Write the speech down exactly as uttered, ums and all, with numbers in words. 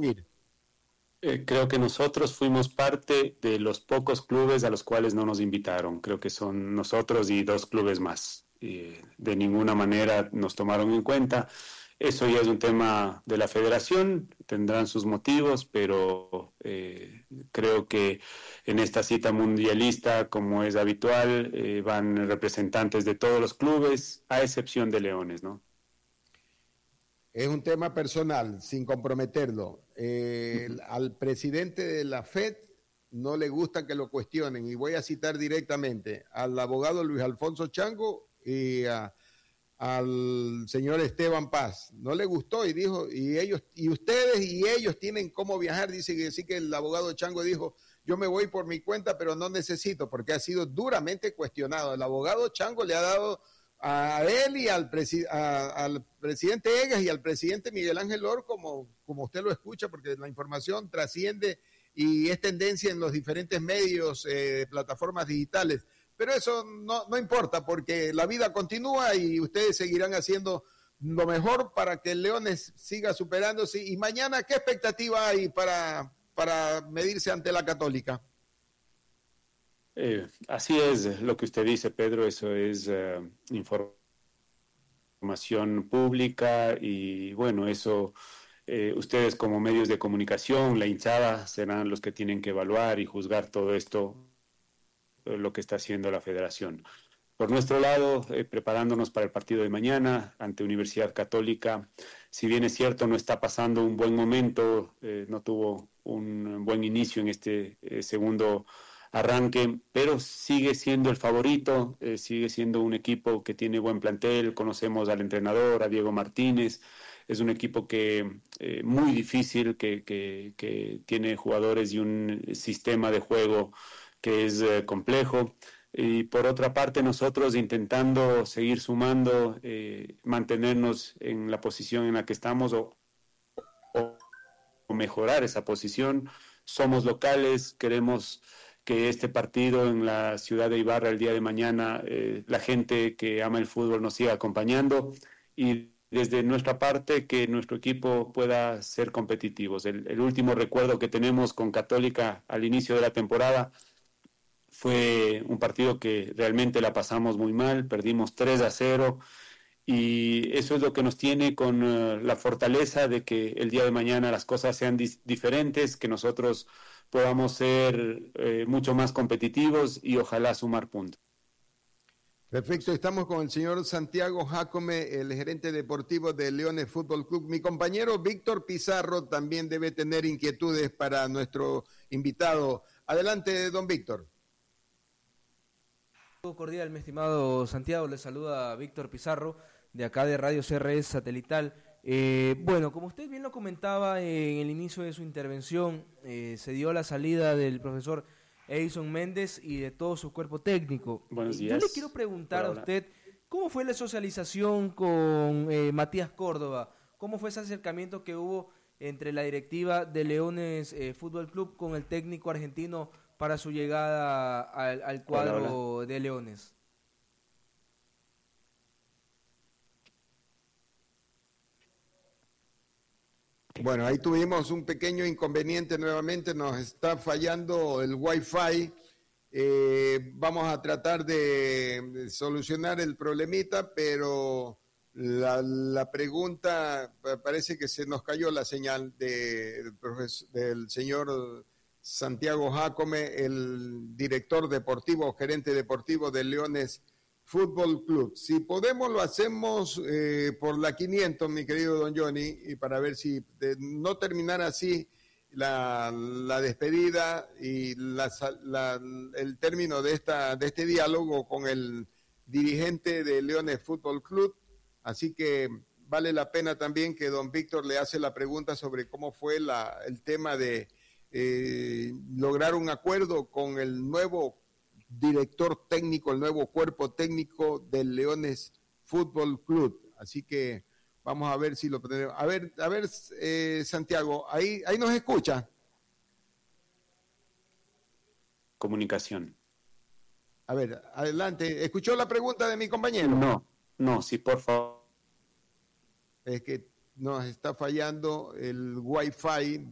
ir? Eh, creo que nosotros fuimos parte de los pocos clubes a los cuales no nos invitaron. Creo que son nosotros y dos clubes más. Eh, de ninguna manera nos tomaron en cuenta. Eso ya es un tema de la federación, tendrán sus motivos, pero eh, creo que en esta cita mundialista, como es habitual, eh, van representantes de todos los clubes, a excepción de Leones, ¿no? Es un tema personal, sin comprometerlo. Eh, Uh-huh. Al presidente de la F E D no le gusta que lo cuestionen, y voy a citar directamente al abogado Luis Alfonso Chango y a, al señor Esteban Paz. No le gustó y dijo, y ellos, y ustedes y ellos tienen cómo viajar. Dice que sí, que el abogado Chango dijo, yo me voy por mi cuenta, pero no necesito, porque ha sido duramente cuestionado. El abogado Chango le ha dado a él y al, presi a, al presidente Egas y al presidente Miguel Ángel Or, como, como usted lo escucha, porque la información trasciende y es tendencia en los diferentes medios, eh, plataformas digitales. Pero eso no, no importa, porque la vida continúa y ustedes seguirán haciendo lo mejor para que el Leones siga superándose. Y mañana, ¿qué expectativa hay para, para medirse ante la Católica? Eh, así es lo que usted dice, Pedro, eso es uh, información pública y bueno, eso eh, ustedes como medios de comunicación, la hinchada, serán los que tienen que evaluar y juzgar todo esto, eh, lo que está haciendo la federación. Por nuestro lado, eh, preparándonos para el partido de mañana ante Universidad Católica, si bien es cierto no está pasando un buen momento, eh, no tuvo un buen inicio en este eh, segundo arranque, pero sigue siendo el favorito, eh, sigue siendo un equipo que tiene buen plantel, conocemos al entrenador, a Diego Martínez, es un equipo que eh, muy difícil, que, que, que tiene jugadores y un sistema de juego que es eh, complejo. Y por otra parte nosotros intentando seguir sumando, eh, mantenernos en la posición en la que estamos o, o, o mejorar esa posición. Somos locales, queremos que este partido en la ciudad de Ibarra el día de mañana, eh, la gente que ama el fútbol nos siga acompañando y desde nuestra parte que nuestro equipo pueda ser competitivos. El, el último recuerdo que tenemos con Católica al inicio de la temporada fue un partido que realmente la pasamos muy mal, perdimos tres a cero y eso es lo que nos tiene con uh, la fortaleza de que el día de mañana las cosas sean dis- diferentes, que nosotros podamos ser eh, mucho más competitivos y ojalá sumar puntos. Perfecto, estamos con el señor Santiago Jácome, el gerente deportivo de Leones Fútbol Club. Mi compañero Víctor Pizarro también debe tener inquietudes para nuestro invitado. Adelante, don Víctor. Cordial, mi estimado Santiago, le saluda Víctor Pizarro, de acá de Radio C R S Satelital. Eh, bueno, como usted bien lo comentaba en el inicio de su intervención, eh, se dio la salida del profesor Edison Méndez y de todo su cuerpo técnico. Buenos días. Yo le quiero preguntar a usted, ¿cómo fue la socialización con eh, Matías Córdoba? ¿Cómo fue ese acercamiento que hubo entre la directiva de Leones eh, Fútbol Club con el técnico argentino para su llegada al, al cuadro hola, hola. de Leones? Bueno, ahí tuvimos un pequeño inconveniente nuevamente, nos está fallando el Wi-Fi. Eh, vamos a tratar de solucionar el problemita, pero la, la pregunta, parece que se nos cayó la señal de, del, del señor Santiago Jácome, el director deportivo, gerente deportivo de Leones Fútbol Club. Si podemos, lo hacemos eh, por la quinientos, mi querido don Johnny, y para ver si de no terminar así la, la despedida y la, la, el término de, esta, de este diálogo con el dirigente de Leones Fútbol Club. Así que vale la pena también que don Víctor le hace la pregunta sobre cómo fue la, el tema de eh, lograr un acuerdo con el nuevo director técnico, el nuevo cuerpo técnico del Leones Fútbol Club. Así que vamos a ver si lo podemos. A ver, a ver, eh, Santiago, ahí, ahí nos escucha. Comunicación. A ver, adelante. ¿Escuchó la pregunta de mi compañero? No, no, sí, por favor. Es que nos está fallando el Wi-Fi